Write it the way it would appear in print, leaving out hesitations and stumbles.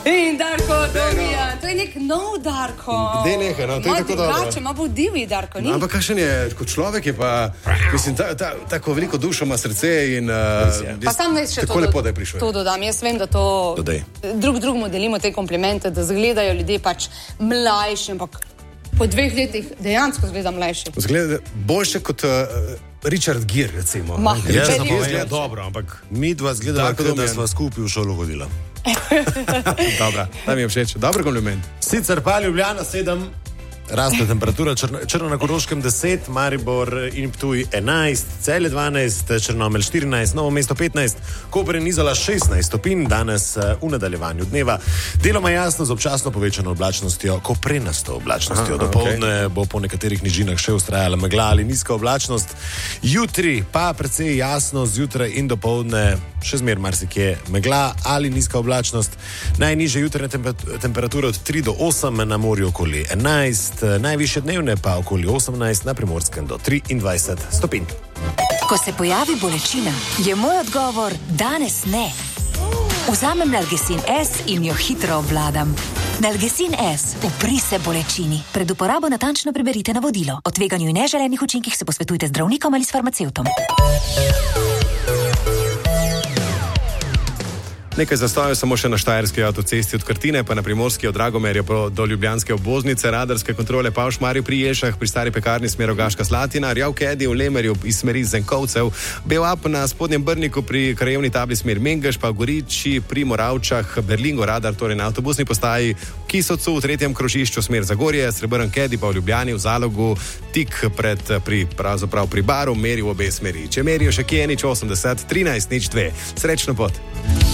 In Darko Domijan, to je nek nov Darko. Gde nekaj, no, to je tako dobro. Drugače, malo bolj divji Darko, ni? Ampak kakšen je, kot človek je pa, mislim, tako veliko dušo ima srce in pa sam ne še tako lepo, da je prišel. To dodam, jaz vem, da to drugemu delimo te komplimente, da zgledajo ljudje pač mlajši, ampak po 2 letih dejansko zgleda mlajši. Zgleda boljše kot Richard Gere, recimo. Jaz sem povedal dobro, ampak mi dva zgledala, kot da sva skupaj v šolo hodila. Dobra, da mi je všeč. Dober kompliment. Sicer pa Ljubljana 7, raste temperatura, Črna na Koroškem 10, Maribor in Ptuj 11, Celje 12, Črnomelj 14, Novo mesto 15, Koper in Izola 16 stopinj, danes v nadaljevanju dneva. Deloma jasno z občasno povečano oblačnostjo, koprenasto oblačnostjo. Dopoldne bo po nekaterih nižinah še vztrajala megla ali nizka oblačnost. Jutri pa precej jasno, zjutraj in dopoldne še zmer marsikje megla ali nizka oblačnost. Najnižje jutranje temperature od 3 do 8, na morju okoli 11, najvišje dnevne pa okoli 18, na Primorskem do 23 stopinj. Ko se pojavi bolečina, je moj odgovor danes ne. Vzamem Nalgecin S in jo hitro obvladam. Nalgecin S, upri se bolečini. Pred uporabo natančno preberite navodilo. O tveganju in neželenih učinkih se posvetujte z zdravnikom ali s farmacevtom. Nekaj zastojev samo še na Štajerski avtocesti od Krtine, pa na Primorski od Dragomerja do Ljubljanske obvoznice, radarske kontrole pa v Šmarju pri Jelšah, pri Stari pekarni smer Rogaška Slatina, Rjavkedi v Lemerju iz smeri Zenkovcev, Belap na Spodnjem Brniku pri krajevni tabli smer Mengeš, pa v Goriči pri Moravčah, Berlingo radar, torej na avtobusni postaji, v Kisovcu v 3. krožišču smer Zagorje, Srebrn Kedi pa v Ljubljani, v Zalogu, tik pravzaprav pri Baru, meri v obe smeri. Če merijo še kje, nič 80, 13, nič 2. Srečno pot!